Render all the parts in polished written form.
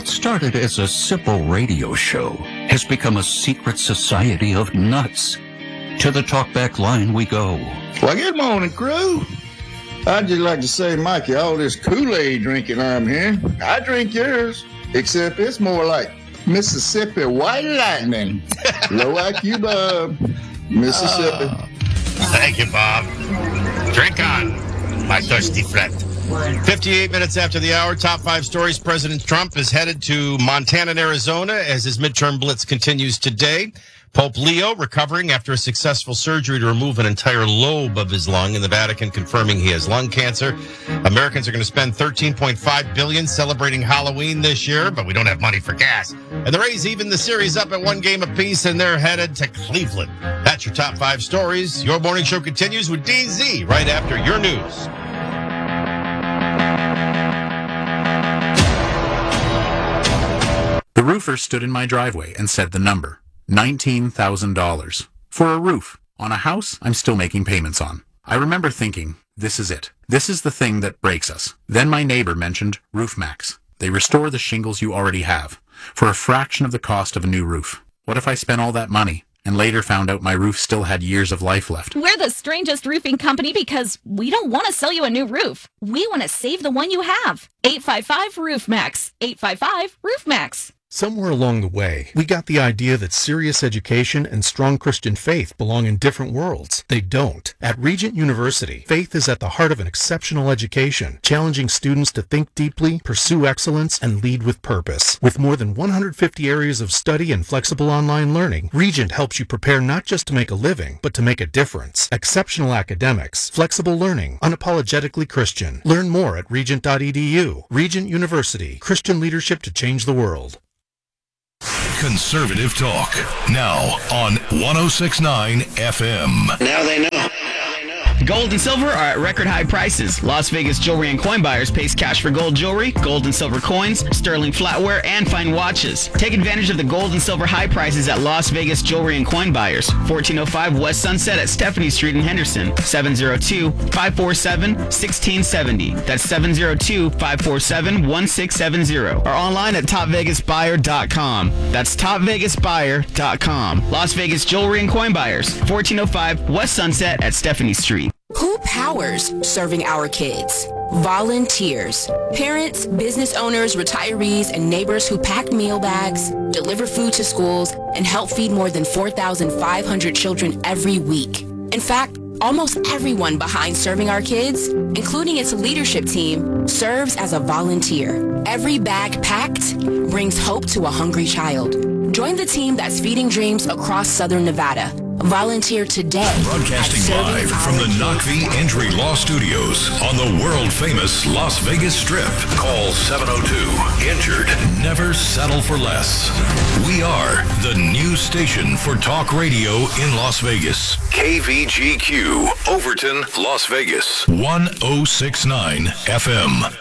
started as a simple radio show has become a secret society of nuts. To the talkback line we go. Well, good morning, crew. I'd just like to say, Mikey, all this Kool-Aid drinking I'm hearing, I drink yours, except it's more like Mississippi White Lightning. Low IQ Bob, Mississippi. Thank you, Bob. Drink on, my thirsty friend. 58 minutes after the hour, top 5 stories. President Trump is headed to Montana and Arizona as his midterm blitz continues today. Pope Leo recovering after a successful surgery to remove an entire lobe of his lung, in the Vatican confirming he has lung cancer. Americans are going to spend $13.5 billion celebrating Halloween this year, but we don't have money for gas. And the Rays even the series up at 1 game apiece, and they're headed to Cleveland. That's your top 5 stories. Your morning show continues with DZ right after your news. The roofer stood in my driveway and said the number, $19,000. For a roof on a house I'm still making payments on. I remember thinking, this is it. This is the thing that breaks us. Then my neighbor mentioned RoofMax. They restore the shingles you already have for a fraction of the cost of a new roof. What if I spent all that money and later found out my roof still had years of life left? We're the strangest roofing company because we don't want to sell you a new roof. We want to save the one you have. 855-ROOFMAX. 855-ROOFMAX. Somewhere along the way, we got the idea that serious education and strong Christian faith belong in different worlds. They don't. At Regent University, faith is at the heart of an exceptional education, challenging students to think deeply, pursue excellence, and lead with purpose. With more than 150 areas of study and flexible online learning, Regent helps you prepare not just to make a living, but to make a difference. Exceptional academics, flexible learning, unapologetically Christian. Learn more at regent.edu. Regent University, Christian leadership to change the world. Conservative talk, now on 106.9 FM. Now they know. Gold and silver are at record high prices. Las Vegas Jewelry and Coin Buyers pays cash for gold jewelry, gold and silver coins, sterling flatware, and fine watches. Take advantage of the gold and silver high prices at Las Vegas Jewelry and Coin Buyers, 1405 West Sunset at Stephanie Street in Henderson, 702-547-1670. That's 702-547-1670. Or online at topvegasbuyer.com. That's topvegasbuyer.com. Las Vegas Jewelry and Coin Buyers, 1405 West Sunset at Stephanie Street. Who powers serving our kids? Volunteers. Parents, business owners, retirees, and neighbors who pack meal bags, deliver food to schools, and help feed more than 4,500 children every week. In fact, almost everyone behind Serving Our Kids, including its leadership team, serves as a volunteer. Every bag packed brings hope to a hungry child. Join the team that's feeding dreams across Southern Nevada. Volunteer today. Broadcasting live from the Knockvie Entry Law Studios on the world-famous Las Vegas Strip. Call 702-INJURED. Never settle for less. We are the new station for talk radio in Las Vegas. KVGQ, Overton, Las Vegas. 106.9 FM.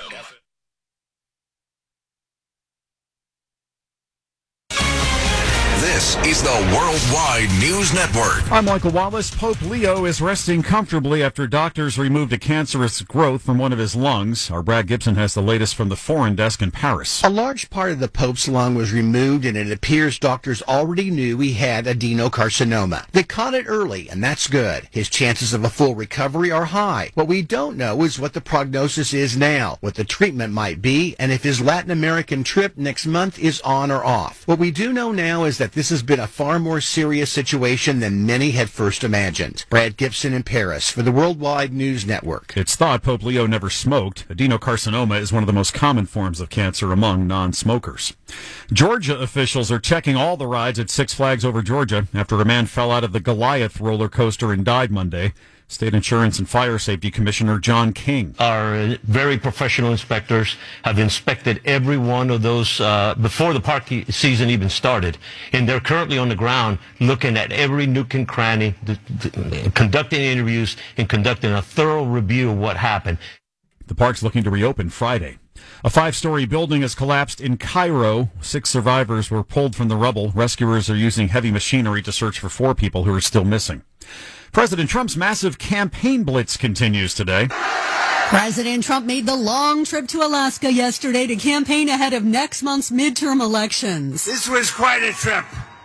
This is the Worldwide News Network. I'm Michael Wallace. Pope Leo is resting comfortably after doctors removed a cancerous growth from one of his lungs. Our Brad Gibson has the latest from the foreign desk in Paris. A large part of the Pope's lung was removed, and it appears doctors already knew he had adenocarcinoma. They caught it early, and that's good. His chances of a full recovery are high. What we don't know is what the prognosis is now, what the treatment might be, and if his Latin American trip next month is on or off. What we do know now is that this has been a far more serious situation than many had first imagined. Brad Gibson in Paris for the Worldwide News Network. It's thought Pope Leo never smoked. Adenocarcinoma is one of the most common forms of cancer among non-smokers. Georgia officials are checking all the rides at Six Flags Over Georgia after a man fell out of the Goliath roller coaster and died Monday. State Insurance and Fire Safety Commissioner John King. Our very professional inspectors have inspected every one of those before the park season even started. And they're currently on the ground looking at every nook and cranny, conducting interviews and conducting a thorough review of what happened. The park's looking to reopen Friday. A 5-story building has collapsed in Cairo. 6 survivors were pulled from the rubble. Rescuers are using heavy machinery to search for 4 people who are still missing. President Trump's massive campaign blitz continues today. President Trump made the long trip to Alaska yesterday to campaign ahead of next month's midterm elections. This was quite a trip.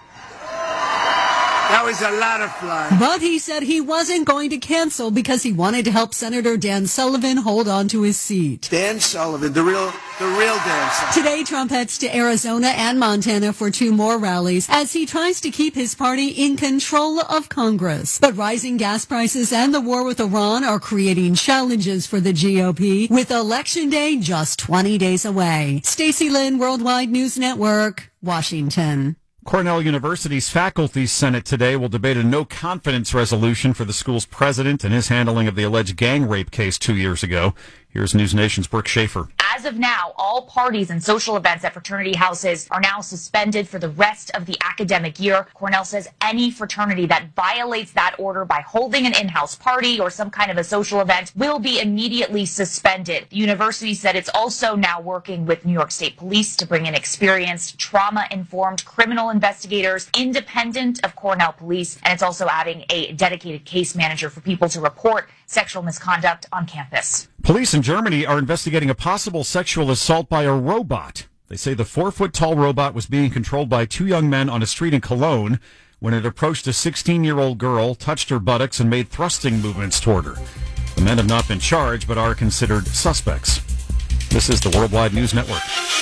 That was a lot of flying. But he said he wasn't going to cancel because he wanted to help Senator Dan Sullivan hold on to his seat. Dan Sullivan, the real Dan Sullivan. Today, Trump heads to Arizona and Montana for 2 more rallies as he tries to keep his party in control of Congress. But rising gas prices and the war with Iran are creating challenges for the GOP, with Election Day just 20 days away. Stacey Lynn, Worldwide News Network, Washington. Cornell University's Faculty Senate today will debate a no-confidence resolution for the school's president and his handling of the alleged gang rape case 2 years ago. Here's News Nation's Brooke Schaefer. As of now, all parties and social events at fraternity houses are now suspended for the rest of the academic year. Cornell says any fraternity that violates that order by holding an in-house party or some kind of a social event will be immediately suspended. The university said it's also now working with New York State Police to bring in experienced, trauma-informed criminal investigators independent of Cornell Police, and it's also adding a dedicated case manager for people to report sexual misconduct on campus. Police in Germany are investigating a possible sexual assault by a robot. They say the 4-foot-tall robot was being controlled by 2 young men on a street in Cologne when it approached a 16-year-old girl, touched her buttocks, and made thrusting movements toward her. The men have not been charged, but are considered suspects. This is the Worldwide News Network.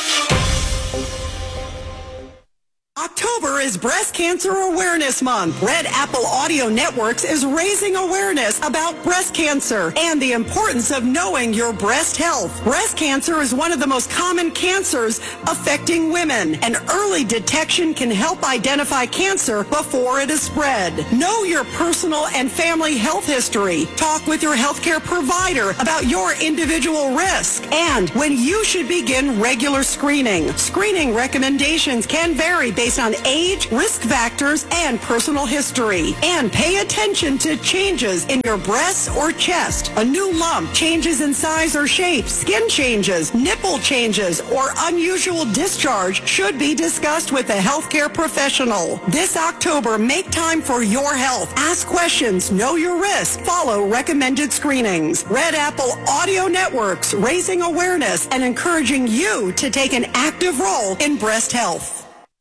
October is Breast Cancer Awareness Month. Red Apple Audio Networks is raising awareness about breast cancer and the importance of knowing your breast health. Breast cancer is one of the most common cancers affecting women, and early detection can help identify cancer before it is spread. Know your personal and family health history. Talk with your healthcare provider about your individual risk and when you should begin regular screening. Screening recommendations can vary based on age, risk factors, and personal history. And pay attention to changes in your breasts or chest, a new lump, changes in size or shape, skin changes, nipple changes, or unusual discharge should be discussed with a healthcare professional. This October, make time for your health. Ask questions, know your risk, follow recommended screenings. Red Apple Audio Networks, raising awareness and encouraging you to take an active role in breast health.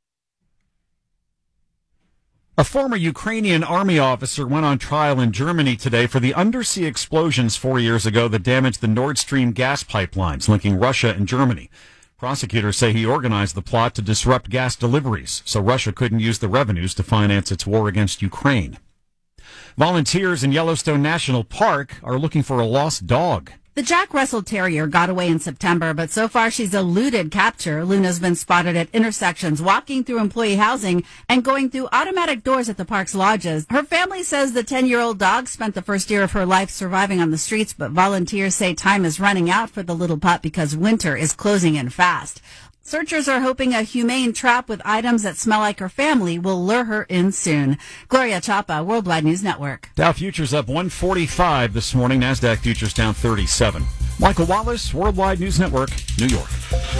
A former Ukrainian army officer went on trial in Germany today for the undersea explosions 4 years ago that damaged the Nord Stream gas pipelines linking Russia and Germany. Prosecutors say he organized the plot to disrupt gas deliveries so Russia couldn't use the revenues to finance its war against Ukraine. Volunteers in Yellowstone National Park are looking for a lost dog. The Jack Russell Terrier got away in September, but so far she's eluded capture. Luna's been spotted at intersections, walking through employee housing and going through automatic doors at the park's lodges. Her family says the 10-year-old dog spent the first year of her life surviving on the streets, but volunteers say time is running out for the little pup because winter is closing in fast. Searchers are hoping a humane trap with items that smell like her family will lure her in soon. Gloria Chapa, Worldwide News Network. Dow futures up 145 this morning. NASDAQ futures down 37. Michael Wallace, Worldwide News Network, New York.